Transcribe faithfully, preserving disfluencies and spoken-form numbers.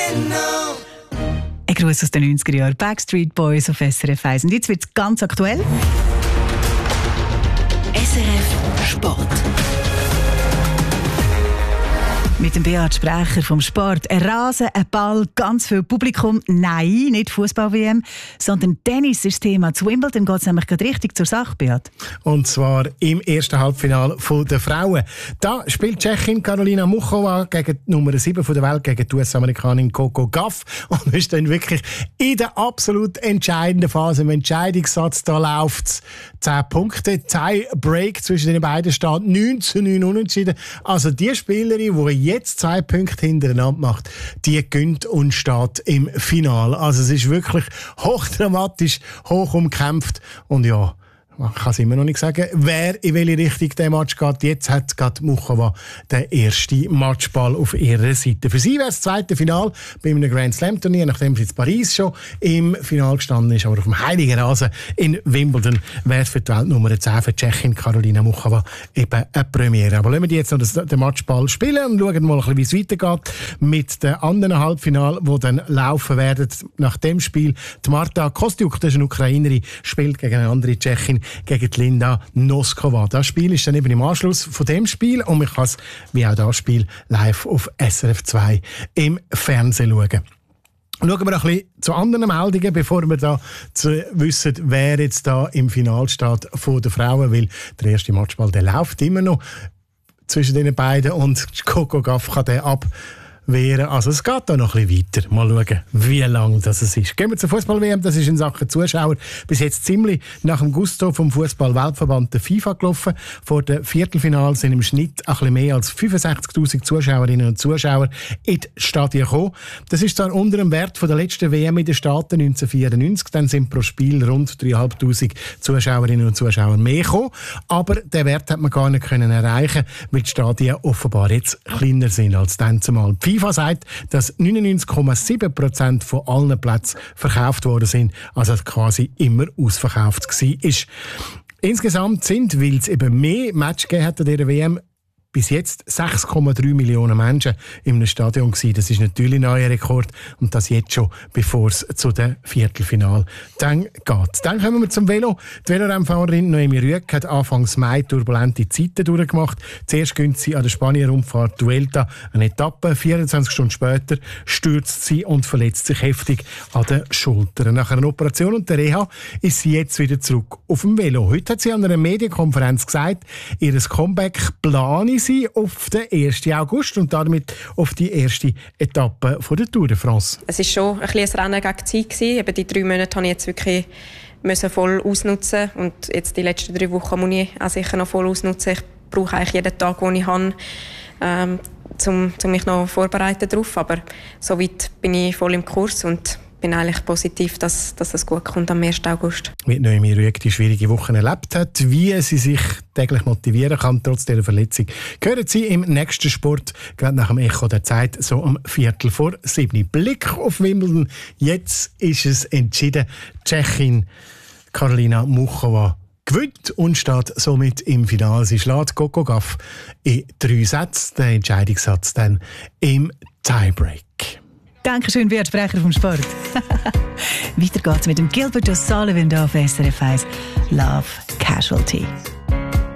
Ein Gruß aus den neunziger Jahren. Backstreet Boys auf S R F eins. Und jetzt wird es ganz aktuell. S R F Sport. Mit dem Beat Sprecher vom Sport. Ein Rasen, ein Ball, ganz viel Publikum. Nein, nicht Fußball-W M, sondern Tennis ist das Thema. Zu Wimbledon geht es nämlich gerade richtig zur Sache, Beat. Und zwar im ersten Halbfinale der Frauen. Da spielt Tschechin Karolina Muchova gegen die Nummer sieben der Welt, gegen die U S-Amerikanerin Coco Gauff. Und ist dann wirklich in der absolut entscheidenden Phase, im Entscheidungssatz, da läuft es zehn Punkte. Tie-Break zwischen den beiden steht neun zu neun unentschieden. Also die Spielerin, die jetzt zwei Punkte hintereinander macht, die gönnt und steht im Finale. Also es ist wirklich hochdramatisch, hoch umkämpft und ja, man kann es immer noch nicht sagen, wer in welche Richtung der Match geht. Jetzt hat gerade Muchova den ersten Matchball auf ihrer Seite. Für sie wäre das zweite Finale bei einem Grand Slam Turnier, nachdem sie in Paris schon im Finale gestanden ist, aber auf dem heiligen Rasen in Wimbledon wäre es für die Weltnummer zehn für Tschechin Karolina Muchova eben eine Premiere. Aber lassen wir jetzt noch das, den Matchball spielen und schauen mal, wie es weitergeht mit den anderen Halbfinalen, die dann laufen werden. Nach dem Spiel die Marta Kostyuk, das ist eine Ukrainerin, spielt gegen eine andere Tschechin, gegen die Linda Noskova. Das Spiel ist dann eben im Anschluss von dem Spiel und man kann es, wie auch das Spiel, live auf S R F zwei im Fernsehen schauen. Schauen wir noch ein bisschen zu anderen Meldungen, bevor wir da zu wissen, wer jetzt da im Finale steht von den Frauen, weil der erste Matchball, der läuft immer noch zwischen den beiden und Coco Gauff kann den ab wäre. Also es geht da noch ein bisschen weiter. Mal schauen, wie lang das ist. Gehen wir zur Fußball-W M. Das ist in Sachen Zuschauer bis jetzt ziemlich nach dem Gusto vom Fußball-Weltverband der FIFA gelaufen. Vor dem Viertelfinale sind im Schnitt ein bisschen mehr als fünfundsechzigtausend Zuschauerinnen und Zuschauer in die Stadien gekommen. Das ist zwar unter dem Wert von der letzten W M in den Staaten neunzehnhundertvierundneunzig. Dann sind pro Spiel rund dreitausendfünfhundert Zuschauerinnen und Zuschauer mehr gekommen. Aber den Wert hat man gar nicht können erreichen, weil die Stadien offenbar jetzt kleiner sind als dann zumal. Die FIFA sagt, dass neunundneunzig Komma sieben Prozent von allen Plätzen verkauft worden sind, also quasi immer ausverkauft war. Insgesamt sind, weil es eben mehr Matches gegeben hat an dieser W M, bis jetzt sechs Komma drei Millionen Menschen in einem Stadion gewesen. Das ist natürlich ein neuer Rekord und das jetzt schon, bevor es zu dem Viertelfinale dann geht. Dann kommen wir zum Velo. Die Velorennfahrerin Noemi Rüegg hat Anfang Mai turbulente Zeiten durchgemacht. Zuerst gönnt sie an der Spanier-Rundfahrt Vuelta eine Etappe. vierundzwanzig Stunden später stürzt sie und verletzt sich heftig an den Schultern. Nach einer Operation und der Reha ist sie jetzt wieder zurück auf dem Velo. Heute hat sie an einer Medienkonferenz gesagt, ihr Comeback plane sie auf den ersten August und damit auf die erste Etappe von der Tour de France. Es war schon ein, ein Rennen gegen die Zeit. Eben die drei Monate musste ich jetzt wirklich voll ausnutzen und jetzt die letzten drei Wochen muss ich auch sicher noch voll ausnutzen. Ich brauche eigentlich jeden Tag, den ich habe, ähm, um, um mich noch vorbereiten darauf. Aber soweit bin ich voll im Kurs und bin eigentlich positiv, dass, dass es gut kommt am ersten August. Wie Noemi Rüegg die schwierige Wochen erlebt hat, wie sie sich täglich motivieren kann, trotz dieser Verletzung, hören Sie im nächsten Sport, gerade nach dem Echo der Zeit, so um Viertel vor sieben. Blick auf Wimbledon. Jetzt ist es entschieden. Tschechin Karolina Muchova gewinnt und steht somit im Finale. Sie schlägt Coco Gauff in drei Sätzen. Der Entscheidungssatz dann im Tiebreak. Dankeschön, Beat Sprecher vom Sport. Weiter geht's mit dem Gilbert O'Sullivan auf S R F eins. Love Casualty.